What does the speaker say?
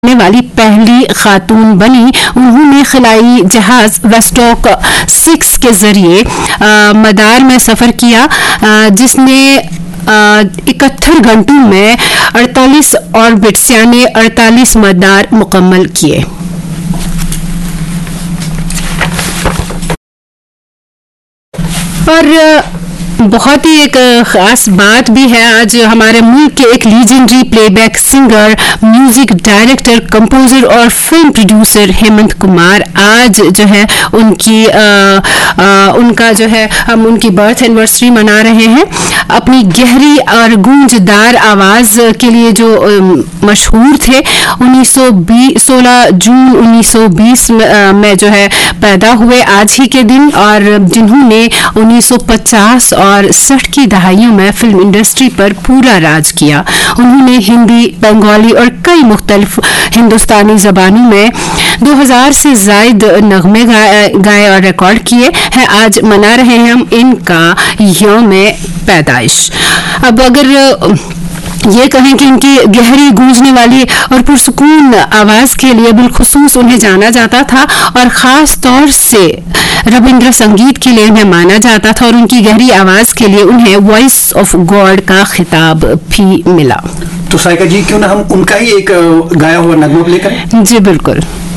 वाली पहली खातून बनी। उन्होंने खिलाई जहाज वेस्टॉक 6 के जरिए मदार में सफ़र किया, जिसने 71 घंटों में 48 ऑर्बिट्स यानी 48 मदार मुकम्मल किए। और बहुत ही एक ख़ास बात भी है, आज हमारे मुल्क के एक legendary playback singer, music director, composer और फिल्म प्रोड्यूसर हेमंत कुमार, आज जो है उनका जो है हम उनकी बर्थ एनिवर्सरी मना रहे हैं। अपनी गहरी और गूंजदार आवाज़ के लिए जो मशहूर थे, 16 जून 1920 में जो है पैदा हुए आज ही के दिन, और जिन्होंने 1950 और 60 की दहाइयों में फिल्म इंडस्ट्री पर पूरा राज किया। उन्होंने हिंदी, बंगाली और कई मुख्तलिफ हिंदुस्तानी ज़बानों में 2000 से ज़ायद नगमे गाए और रिकॉर्ड किए हैं। आज मना रहे हैं हम इनका यौम पैदाइश। अब अगर ये कहें कि इनकी गहरी गूंजने वाली और पुरसुकून आवाज़ के लिए बिलखुसूस उन्हें जाना जाता था, और ख़ास तौर से रविंद्र संगीत के लिए उन्हें माना जाता था, और उनकी गहरी आवाज़ के लिए उन्हें वॉइस ऑफ गॉड का खिताब भी मिला। तो साइका जी, क्यों ना हम उनका ही एक गाया हुआ नगमा प्ले करें? जी बिल्कुल।